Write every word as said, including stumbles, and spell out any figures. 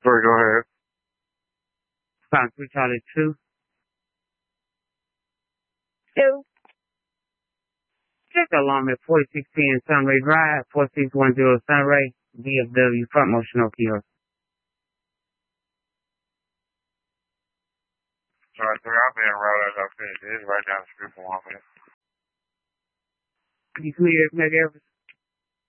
Sorry, go ahead. Five three Charlie two. Two. Check the alarm at forty-six ten Sunray Drive, four six one zero Sunray, D F W, front motion Okio. Sorry, three, I'll be en route as I finish. It is right down the street from one minute. You clear, Meg Evers?